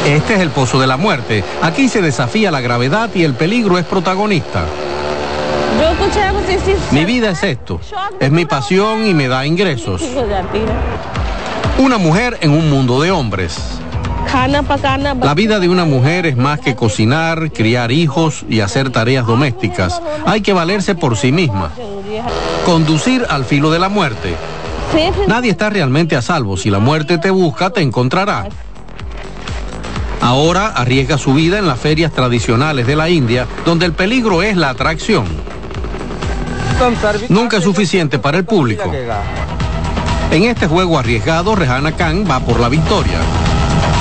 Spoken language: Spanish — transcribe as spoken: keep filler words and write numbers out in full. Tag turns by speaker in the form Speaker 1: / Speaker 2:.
Speaker 1: Este es el Pozo de la Muerte. Aquí se desafía la gravedad y el peligro es protagonista. Mi vida es esto. Es mi pasión y me da ingresos. Una mujer en un mundo de hombres. La vida de una mujer es más que cocinar, criar hijos y hacer tareas domésticas. Hay que valerse por sí misma. Conducir al filo de la muerte. Nadie está realmente a salvo. Si la muerte te busca, te encontrará. Ahora arriesga su vida en las ferias tradicionales de la India, donde el peligro es la atracción. Nunca es suficiente para el público. En este juego arriesgado, Rehana Khan va por la victoria.